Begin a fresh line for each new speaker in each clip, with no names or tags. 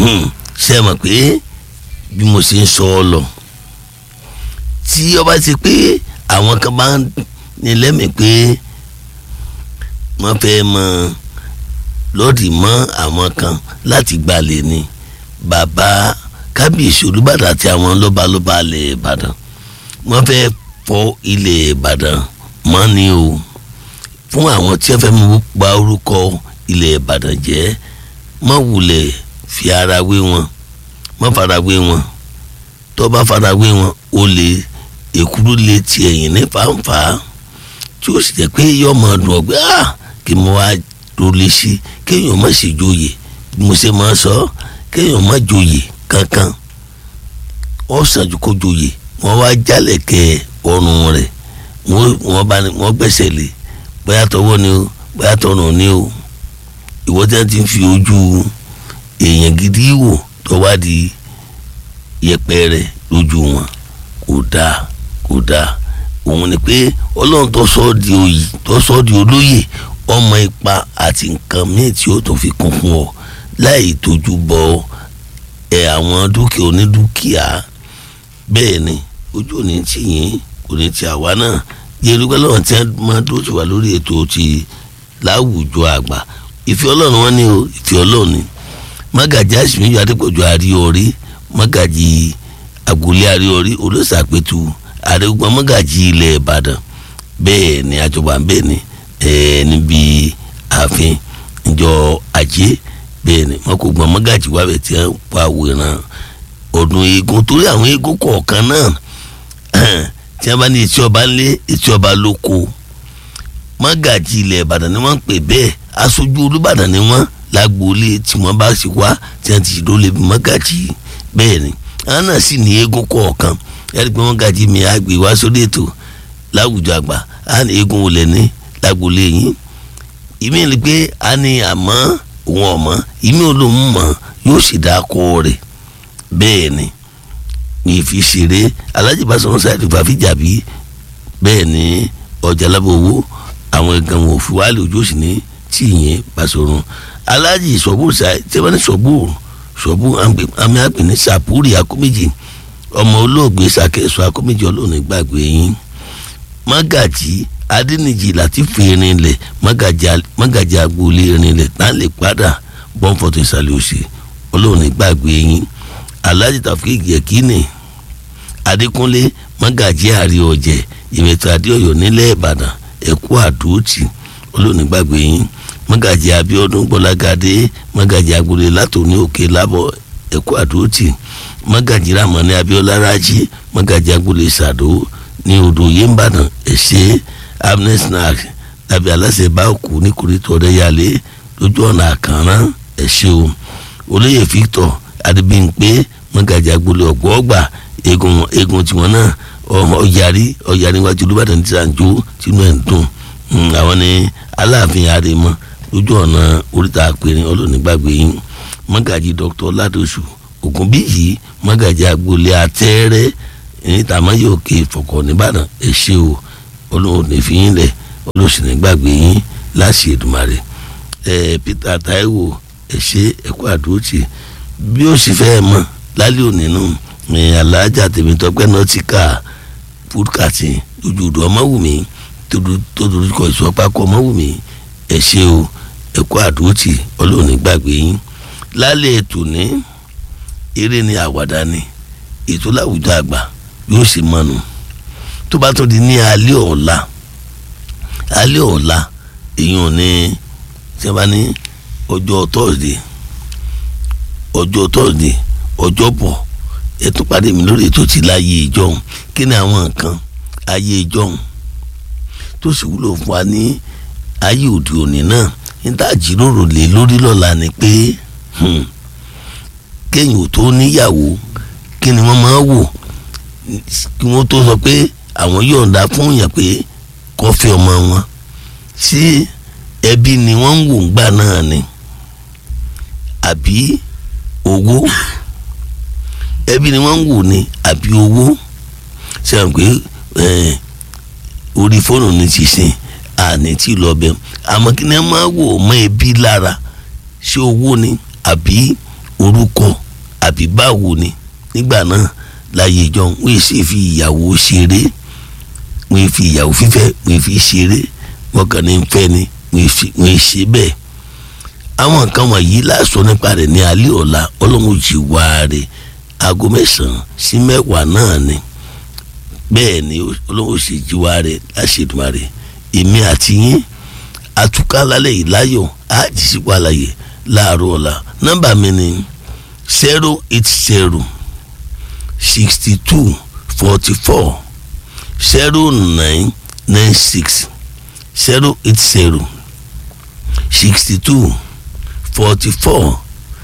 ṣe mọ̀ pé bí mo ṣe ń sọ ọ lọ tí ọba ti pé àwọn kan bá ní lẹ́mìí pé wọ́n fẹ́ mọ lọ́ọ̀dì mọ́ àwọn kan láti gbalẹ̀ ni bàbá kábíyèsí Olúbàdàn àti àwọn lọ́balọ́ba ilẹ̀ Ìbàdàn wọ́n fẹ́ fọ́ ilẹ̀ Ìbàdàn mọ́ ni o fún àwọn tí wọ́n fẹ́ mú pa orúkọ ilẹ̀ Ìbàdàn jẹ́ mọ́ wulẹ̀ fi ara wé wọn mọ́ fara wé wọn tó bá fara wé wọn ó lè èkúrú lè ti ẹ̀yìn ní fàǹfà tí ó sì jẹ́ pé yọ ọmọ ọdún ọgbẹ́ kí mo wá rọlé sí kéèyàn má ṣe joyè bí mo ṣe máa sọ kéèyàn má joyè kankan ó sàn ju kó joyè wọ́n wá jálẹ̀kẹ́ ọrùn rẹ̀ wọ́n gbẹ́sẹ̀ lé bóyá tọwọ́ ni o bóyá tọrùn ni o ìwọ tí wọ́n ti fi ojú èèyàn gidi wò tó wá di yẹpẹrẹ lójú wọn kò dáa òun ni pé Ọlọ́run tó sọ ọ́ di olóyè ọmọ ipa àti nǹkan míì tí ó tó fi kún fún ọ láì tójú bọ àwọn dúkìá onídúkìá bẹ́ẹ̀ ni ojú ò ní tì yín kò ní ti àwa náà yẹlúgbẹ́ lọ́wọ́ tí wọ́n máa dúró ti wà lórí ètò ti láwùjọ àgbà ìfẹ́ Ọlọ́run wọn ni o ìfẹ́ Ọlọ́run ni Mágàjí Àṣìmíyù Adépọ̀jù Àríọrí Mágàjí agboolé Àríọrí olóṣàpẹ̀tù àrẹ́gbọ́n Mágàjí ilẹ̀ Ìbàdàn bẹ́ẹ̀ ni àjọba bẹ́ẹ̀ ni níbi ààfin ìjọ Ajé bẹ́ẹ̀ ni wọn kò gbọ́n Mágàjí wà bẹ́ẹ̀ tí wọ́n pa àwòrán ọdún eégún torí àwọn eégún kọ̀ọ̀kan náà tí wọ́n bá ní etí ọba ńlé etí ọba lóko Mágàjí ilẹ̀ Ìbàdàn ni wọ́n ń pè bẹ́ẹ̀ aṣojú Olúbàdàn ni wọ́n lágboolé tí wọ́n bá sì wá tí wọ́n ti ṣe lólè bí Mágàjí bẹ́ẹ̀ ni àwọn náà sì ní eégún kọ̀ọ̀kan yàrá pé Mágàjí mi àgbè wá sórí ètò láwùjọ àgbà á ní eégún olè ní lágboolé yín ìmí ni pé a ní àmọ́ òun ọ̀mọ́ ìmí olóhùn mọ́ yóò sì dá akọ rẹ̀ bẹ́ẹ̀ ni ní fi ṣeré Alhaji Basọ̀run Saheed Fàfíjàbí bẹ́ẹ̀ ni ọjà lábọ̀ owó àwọn ẹ̀gàn wọn ò fi wálé ojú òsì ní tìyẹn Basọ̀run Alhaji Sọ̀búrù tí wọ́n ní Sọ̀búrù àmì àpè ní Sàpúrì Akóméjì ọmọ olóògbé Sàkẹ́sọ Akóméjì Ọlọ́run gbàgbé yín Mágàjí Adéníjì Látìfù Erinlẹ̀ Mágàjí agboolé Erinlẹ̀ tá lè padà bọ́ǹfọ̀tò ìsàlẹ̀ òsì Ọlọ́run gbàgbé yín Alhaji Taofeek Yekini Adékúnlé Mágàjí Àríọ̀jẹ̀ Ìmẹ̀tọ́ Adéọ̀yọ́ nílẹ̀ Ìbàdàn ẹ̀kú àdóòtì Ọlọ́run gbàgbé yín Mágàjí Abíọ́dún Gbọ́lágadé Mágàjí agboolé Látòní Òkè Lábọ̀ ẹ̀kú àdóòtì Mágàjí Rámọ́ní Abíọ́lá Rájí Mágàjí agboolé Sàdó ní odò Yéńbàdàn ẹ̀ṣẹ́ amnesnack tàbí aláṣẹ bá òkú ní kòrítọ́ Ọ̀dẹ́yàlé lójú ọ̀nà Àkànrán ẹ̀ṣẹ́ o olóyè Victor Adébímpé Mágàjí agboolé Ọ̀gbọ́ọ̀gbà eégún tiwọn náà ọ̀yàrí wájú Olúbàdàn tí sàǹjó tínú ẹ̀ ń dùn àwọn ní Aláàfin Àrèmọ lójú ọ̀nà oríta àpèrè Ọlọ́run gbàgbé yín Mágàjí Dr. Ládòṣù Ògúnbíyì Mágàjí agboolé Àtẹ́rẹ́ ní tàmáyé òkè Ìfọ̀kọ̀ nìbàdàn ẹ̀ṣẹ́ o Ọlọ́run ní fi yín lẹ̀ Ọlọ́run ní gbàgbé yín láṣẹ Èdùmàrè Peter Taiwo ẹ̀ṣẹ́ ẹ̀kú àdóòtì bí ó sì fẹ́ mọ̀ lálẹ́ òní nù Aláàjà Tèmítọ́pẹ́ nọ́tíkà fúdùkàtì ojúdù Ọmọwùmí tó dorúkọ ìsọpákọ Ọmọwùmí ẹ̀ṣẹ́ o ẹ̀kú àdóòtì Ọlọ́run ní gbàgbé yín lálẹ́ ètò ní eré ní àwàdà ní ètò láwùjọ àgbà yóò sì mọ̀nù tó bá tó di ní alẹ́ ọ̀la èèyàn ní tí wọ́n bá ní ọjọ́ Thursday ọjọ́bọ̀ ẹ tún pàdé mi lórí ètò tí láyé ìjọhún kí ni àwọn nǹkan ayé ìjọhún tó sì wúlò fún wa ní ayé òde òní náà níta jíròrò lé lórí lọ́la ni pé kéèyàn ò tó níyàwó kí ni wọ́n máa wò kí wọ́n tó sọ pé àwọn yọ̀ǹda fún yàn pé kó fẹ́ ọmọ wọn sí ẹbí ni wọ́n ń wò ńgbà náà ni àbí owó ẹbí ni wọ́n ń wò ní àbí owó ṣe hàn pé orí fóònù ní ti sìn àní tí lọ bẹ àmọ́ kí ni wọ́n máa wò mọ́ ẹbí lára ṣé owó ni àbí orúkọ àbí báwo ni nígbà náà láyé ìjọ wọ́n sì fi ìyàwó ṣeré, wọ́n fi ìyàwó fífẹ́ wọ́n fi ṣeré, wọ́n kàn ní fẹ́ ni wọ́n ṣe bẹ́ẹ̀. àwọn nǹkan wọ̀nyí láṣọ nípa rẹ̀ ní alẹ́ ọ̀la ọlọ́run jí wá rẹ̀ aago 9 sí 10 náà ni bẹ́ẹ̀ ni ọlọ́run sì jí wá rẹ̀ láṣẹ̀dùmá rẹ̀ èmi àti yín àtúkà lálẹ́ yìí láyọ̀ àjíṣípò àlàyé láàárọ̀ ọ̀la. nọ́mbà mi ni 080 62 44 0996 080 62 44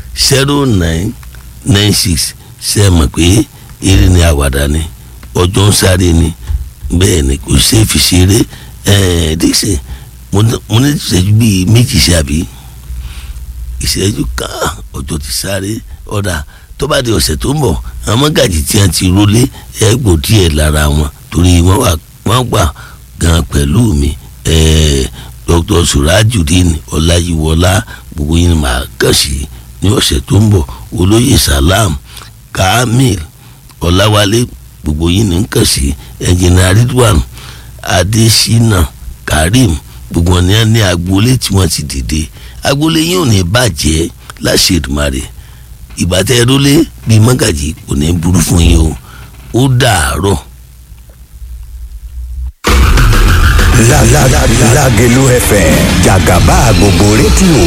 0996. ṣe mọ̀ pé eré ni àwàdà ni ọjọ́ ń sáré ni bẹ́ẹ̀ ni kò ṣe é fi ṣeré. díṣe mo ní ìṣẹ́jú bíi méjì ṣe àbí ìṣẹ́jú kan ọjọ́ ti sáré. ọ̀dà tó bá di ọ̀sẹ̀ tó ń bọ̀ àwọn mọ́gàjì tí a ti rólé ẹ̀gbọ́n díẹ̀ lára wọn torí wọ́n gbà gan pẹ̀lú mi. Dr. Surajudeen Ọláyíwọlá gbogbo yín máa kàn sí ní ọ̀sẹ̀ tó ń bọ̀. olóyè Salam Kamil Ọláwálé gbogbo yín ní kàn sí. ẹnjìnà Ridwan Adésínà Karim gbogbo wọn ní agboolé tí wọ́n ti dìde. agboolé yín ò ní bàjẹ́ láṣẹ Èdùmàrè. ìbátẹ́ rólé bíi mọ́gàjì kò ní burú fún yín o. ó dàárọ̀.
Lágelú FM jàgàbá gbogbo rédíò.